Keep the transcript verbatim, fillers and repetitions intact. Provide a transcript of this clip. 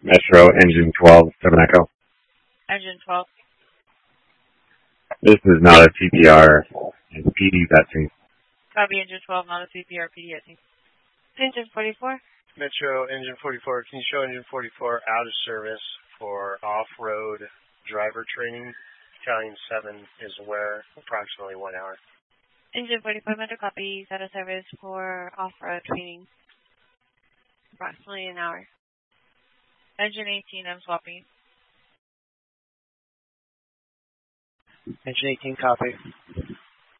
Metro, engine twelve, seven Echo. Engine twelve. This is not a C P R. It's P D testing. Copy, engine twelve, not a C P R, P D testing. Engine forty-four. Metro, engine forty-four. Can you show engine forty-four out of service for off-road driver training? Battalion seven is where approximately one hour. Engine forty-four, Metro, copy, out of service for off-road training. Approximately an hour. Engine eighteen, I'm swapping. Engine eighteen, copy.